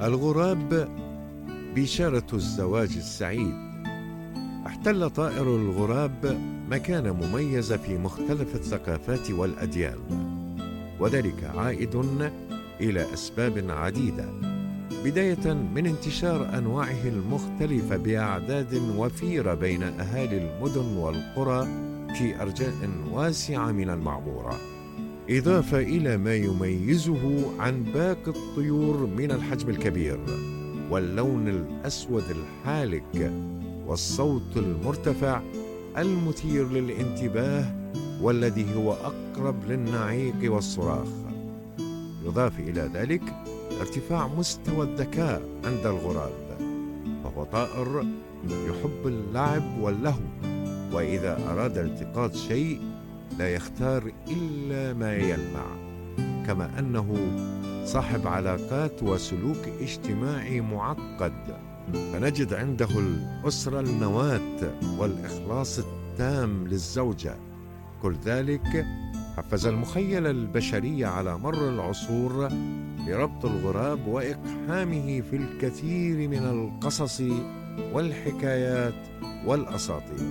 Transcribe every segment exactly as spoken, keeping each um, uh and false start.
الغراب بشارة الزواج السعيد. احتل طائر الغراب مكانة مميزة في مختلف الثقافات والأديان، وذلك عائد إلى أسباب عديدة، بداية من انتشار أنواعه المختلفة بأعداد وفيرة بين أهالي المدن والقرى في أرجاء واسعة من المعمورة، إضافة إلى ما يميزه عن باقي الطيور من الحجم الكبير واللون الأسود الحالك والصوت المرتفع المثير للانتباه والذي هو أقرب للنعيق والصراخ. يضاف إلى ذلك ارتفاع مستوى الذكاء عند الغراب، فهو طائر يحب اللعب واللهو، وإذا أراد التقاط شيء لا يختار إلا ما يلمع، كما أنه صاحب علاقات وسلوك اجتماعي معقد، فنجد عنده الأسرة النواة والإخلاص التام للزوجة. كل ذلك حفز المخيلة البشرية على مر العصور لربط الغراب وإقحامه في الكثير من القصص والحكايات والأساطير.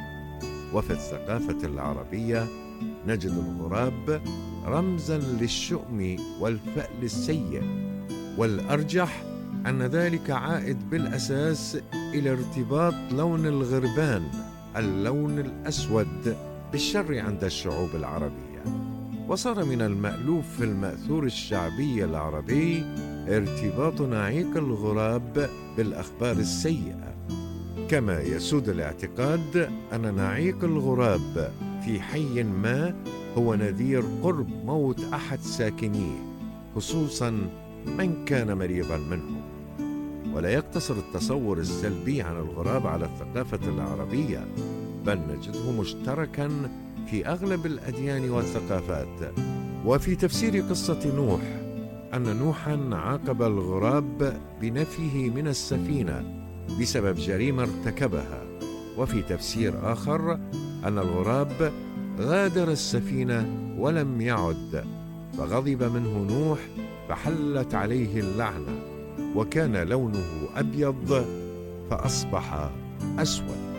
وفي الثقافة العربية نجد الغراب رمزاً للشؤم والفأل السيء، والأرجح أن ذلك عائد بالأساس إلى ارتباط لون الغربان، اللون الأسود، بالشر عند الشعوب العربية، وصار من المألوف في المأثور الشعبي العربي ارتباط نعيق الغراب بالأخبار السيئة، كما يسود الاعتقاد أن نعيق الغراب في حي ما هو نذير قرب موت أحد ساكنيه، خصوصاً من كان مريضاً منهم. ولا يقتصر التصور السلبي عن الغراب على الثقافة العربية، بل نجده مشتركاً في أغلب الأديان والثقافات. وفي تفسير قصة نوح أن نوحاً عاقب الغراب بنفيه من السفينة بسبب جريمة ارتكبها، وفي تفسير آخر أن الغراب غادر السفينة ولم يعد، فغضب منه نوح فحلت عليه اللعنة، وكان لونه أبيض فأصبح أسود.